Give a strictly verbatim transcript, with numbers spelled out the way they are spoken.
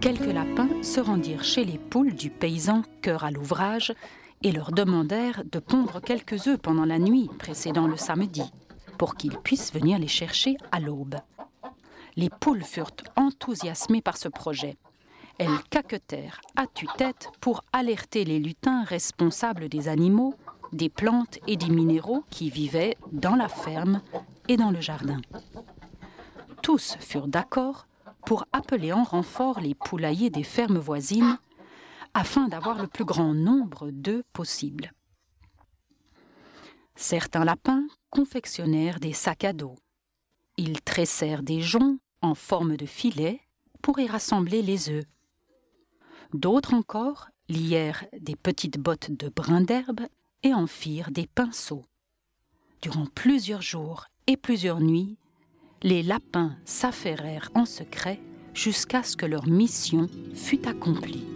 quelques lapins se rendirent chez les poules du paysan cœur à l'ouvrage et leur demandèrent de pondre quelques œufs pendant la nuit précédant le samedi, pour qu'ils puissent venir les chercher à l'aube. Les poules furent enthousiasmées par ce projet. Elles caquetèrent à tue-tête pour alerter les lutins responsables des animaux, des plantes et des minéraux qui vivaient dans la ferme et dans le jardin. Tous furent d'accord pour appeler en renfort les poulaillers des fermes voisines afin d'avoir le plus grand nombre d'œufs possible. Certains lapins confectionnèrent des sacs à dos. Ils tressèrent des joncs en forme de filet pour y rassembler les œufs. D'autres encore lièrent des petites bottes de brins d'herbe et en firent des pinceaux. Durant plusieurs jours et plusieurs nuits, les lapins s'affairèrent en secret jusqu'à ce que leur mission fût accomplie.